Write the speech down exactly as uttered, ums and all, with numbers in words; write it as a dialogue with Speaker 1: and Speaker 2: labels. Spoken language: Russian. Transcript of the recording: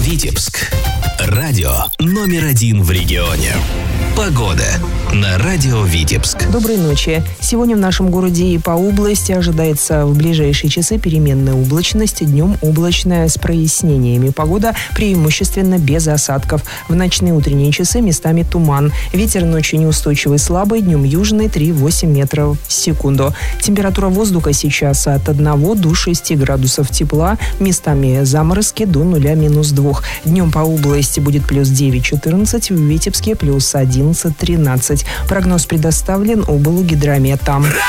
Speaker 1: Витебск. Радио номер один в регионе. Погода на радио Витебск.
Speaker 2: Доброй ночи. Сегодня в нашем городе и по области ожидается в ближайшие часы переменная облачность. Днем облачная с прояснениями. Погода преимущественно без осадков. В ночные утренние часы местами туман. Ветер ночью неустойчивый слабый, днем южный три-восемь метров в секунду. Температура воздуха сейчас от одного до шести градусов тепла. Местами заморозки до нуля минус двух. Днем по области будет плюс девять-четырнадцать, в Витебске плюс одиннадцать-тринадцать. Прогноз предоставлен облгидромета.